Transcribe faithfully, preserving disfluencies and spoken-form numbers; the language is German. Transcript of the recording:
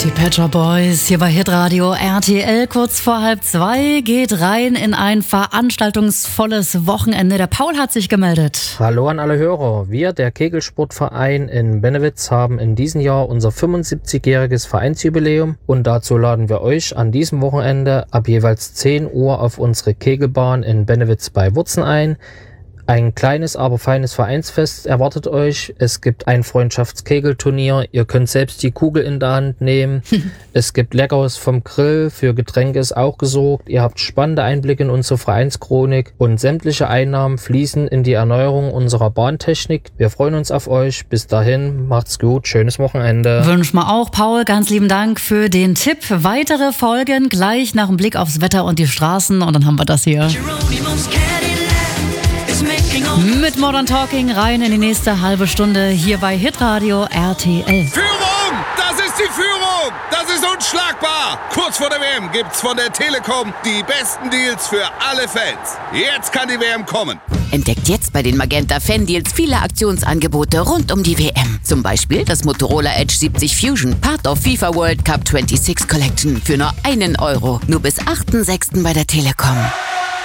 Die Pet Shop Boys hier bei Hitradio R T L. Kurz vor halb zwei geht rein in ein veranstaltungsvolles Wochenende. Der Paul hat sich gemeldet. Hallo an alle Hörer. Wir, der Kegelsportverein in Bennewitz, haben in diesem Jahr unser fünfundsiebzigjähriges Vereinsjubiläum und dazu laden wir euch an diesem Wochenende ab jeweils zehn Uhr auf unsere Kegelbahn in Bennewitz bei Wurzen ein. Ein kleines, aber feines Vereinsfest erwartet euch. Es gibt ein Freundschaftskegelturnier. Ihr könnt selbst die Kugel in der Hand nehmen. Es gibt Leckeres vom Grill. Für Getränke ist auch gesorgt. Ihr habt spannende Einblicke in unsere Vereinschronik. Und sämtliche Einnahmen fließen in die Erneuerung unserer Bahntechnik. Wir freuen uns auf euch. Bis dahin, macht's gut. Schönes Wochenende. Wünschen wir auch, Paul. Ganz lieben Dank für den Tipp. Weitere Folgen gleich nach dem Blick aufs Wetter und die Straßen. Und dann haben wir das hier. Mit Modern Talking rein in die nächste halbe Stunde hier bei Hitradio R T L. Führung! Das ist die Führung! Das ist unschlagbar! Kurz vor der W M gibt's von der Telekom die besten Deals für alle Fans. Jetzt kann die W M kommen. Entdeckt jetzt bei den Magenta Fan Deals viele Aktionsangebote rund um die W M. Zum Beispiel das Motorola Edge siebzig Fusion, Part of FIFA World Cup sechsundzwanzig Collection für nur einen Euro. Nur bis achten sechsten bei der Telekom.